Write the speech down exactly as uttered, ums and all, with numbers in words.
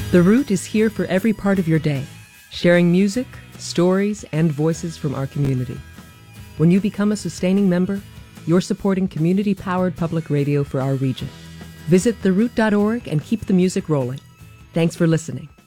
The Root is here for every part of your day, sharing music, stories, and voices from our community. When you become a sustaining member, you're supporting community-powered public radio for our region. Visit the root dot org and keep the music rolling. Thanks for listening.